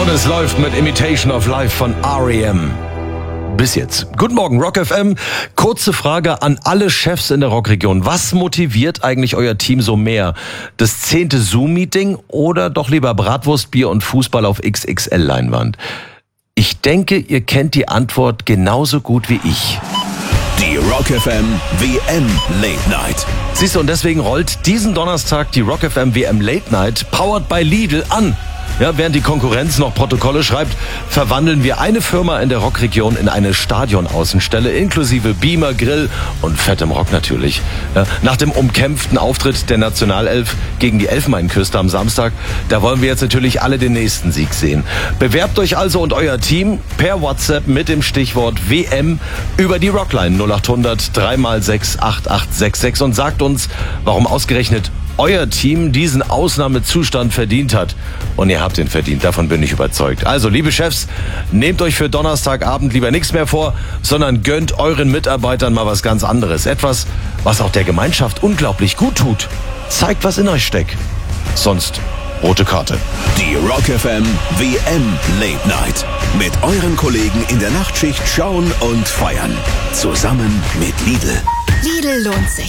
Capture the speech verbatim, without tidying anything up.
Und es läuft mit Imitation of Life von R E M. Bis jetzt. Guten Morgen, Rock F M. Kurze Frage an alle Chefs in der Rockregion. Was motiviert eigentlich euer Team so mehr? Das zehnte Zoom-Meeting oder doch lieber Bratwurst, Bier und Fußball auf X X L-Leinwand? Ich denke, ihr kennt die Antwort genauso gut wie ich. Die Rock F M W M Late Night. Siehst du, und deswegen rollt diesen Donnerstag die Rock F M W M Late Night, powered by Lidl, an. Ja, während die Konkurrenz noch Protokolle schreibt, verwandeln wir eine Firma in der Rockregion in eine Stadionaußenstelle, inklusive Beamer, Grill und fettem Rock natürlich. Ja, nach dem umkämpften Auftritt der Nationalelf gegen die Elfenbeinküste am Samstag, da wollen wir jetzt natürlich alle den nächsten Sieg sehen. Bewerbt euch also und euer Team per WhatsApp mit dem Stichwort W M über die Rockline null acht hundert drei mal sechs acht acht sechs sechs und sagt uns, warum ausgerechnet euer Team diesen Ausnahmezustand verdient hat. Und ihr habt ihn verdient, davon bin ich überzeugt. Also, liebe Chefs, nehmt euch für Donnerstagabend lieber nichts mehr vor, sondern gönnt euren Mitarbeitern mal was ganz anderes. Etwas, was auch der Gemeinschaft unglaublich gut tut. Zeigt, was in euch steckt. Sonst rote Karte. Die Rock F M W M Late Night. Mit euren Kollegen in der Nachtschicht schauen und feiern. Zusammen mit Lidl. Lidl lohnt sich.